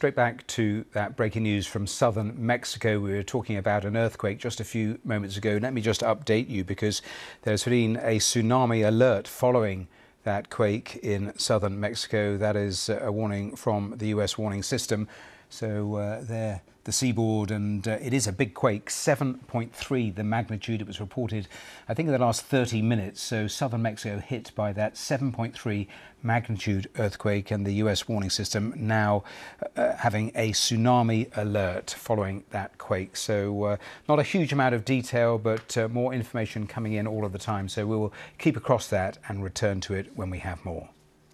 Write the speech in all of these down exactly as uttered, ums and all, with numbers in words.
straight back to that breaking news from southern Mexico. We were talking about an earthquake just a few moments ago. Let me just update you because there's been a tsunami alert following that quake in southern Mexico. That is a warning from the U S warning system. So uh, there, the seaboard, and uh, it is a big quake, seven point three the magnitude. It was reported, I think, in the last thirty minutes. So southern Mexico hit by that seven point three magnitude earthquake, and the U S warning system now uh, having a tsunami alert following that quake. So uh, not a huge amount of detail, but uh, more information coming in all of the time. So we will keep across that and return to it when we have more.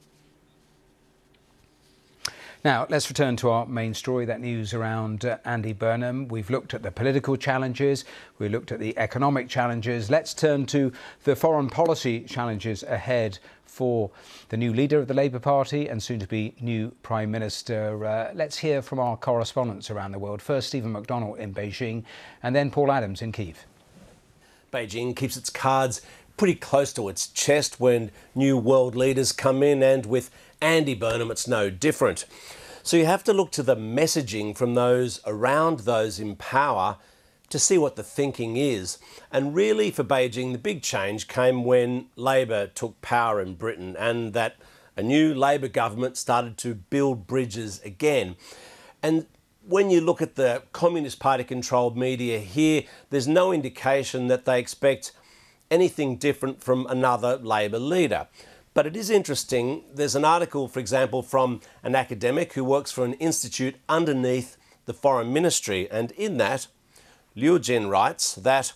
Now, let's return to our main story, that news around uh, Andy Burnham. We've looked at the political challenges, we looked at the economic challenges. Let's turn to the foreign policy challenges ahead for the new leader of the Labour Party and soon-to-be new Prime Minister. Uh, let's hear from our correspondents around the world. First, Stephen McDonnell in Beijing, and then Paul Adams in Kyiv. Beijing keeps its cards pretty close to its chest when new world leaders come in, and with Andy Burnham it's no different. So you have to look to the messaging from those around those in power to see what the thinking is. And really for Beijing, the big change came when Labor took power in Britain and that a new Labor government started to build bridges again. And when you look at the Communist Party controlled media here, there's no indication that they expect anything different from another Labor leader. But it is interesting, there's an article, for example, from an academic who works for an institute underneath the Foreign Ministry, and in that, Liu Jin writes that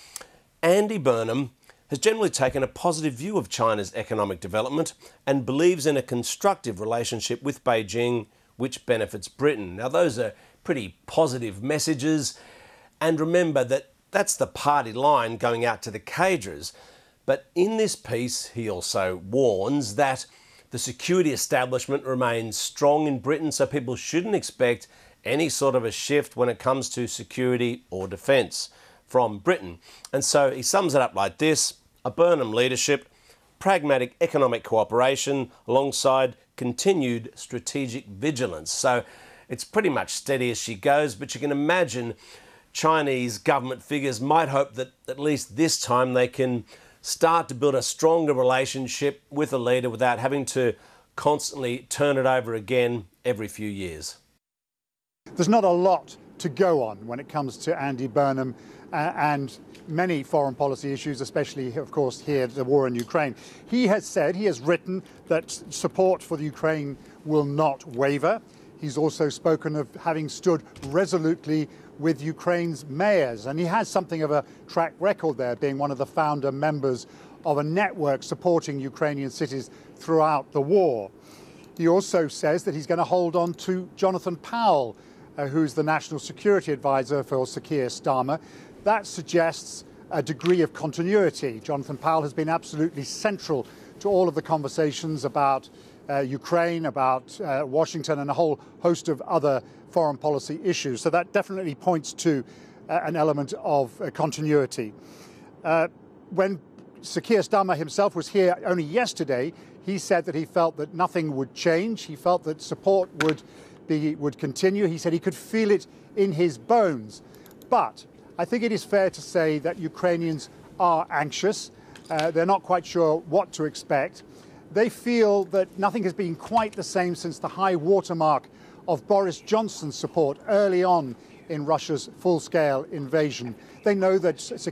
Andy Burnham has generally taken a positive view of China's economic development and believes in a constructive relationship with Beijing which benefits Britain. Now, those are pretty positive messages, and remember that that's the party line going out to the cadres. But in this piece, he also warns that the security establishment remains strong in Britain, so people shouldn't expect any sort of a shift when it comes to security or defence from Britain. And so he sums it up like this: a Burnham leadership, pragmatic economic cooperation alongside continued strategic vigilance. So it's pretty much steady as she goes, but you can imagine Chinese government figures might hope that at least this time they can start to build a stronger relationship with a leader without having to constantly turn it over again every few years. There's not a lot to go on when it comes to Andy Burnham uh, and many foreign policy issues, especially, of course, here, the war in Ukraine. He has said, he has written that support for the Ukraine will not waver. He's also spoken of having stood resolutely with Ukraine's mayors, and he has something of a track record there, being one of the founder members of a network supporting Ukrainian cities throughout the war. He also says that he's going to hold on to Jonathan Powell, uh, who's the National Security Advisor for Sir Keir Starmer. That suggests a degree of continuity. Jonathan Powell has been absolutely central to all of the conversations about uh, Ukraine, about uh, Washington, and a whole host of other foreign policy issues. So that definitely points to uh, an element of uh, continuity. Uh, when Sir Keir Starmer himself was here only yesterday, he said that he felt that nothing would change. He felt that support would be would continue. He said he could feel it in his bones. But I think it is fair to say that Ukrainians are anxious. Uh, they're not quite sure what to expect. They feel that nothing has been quite the same since the high watermark of Boris Johnson's support early on in Russia's full-scale invasion. They know that Sir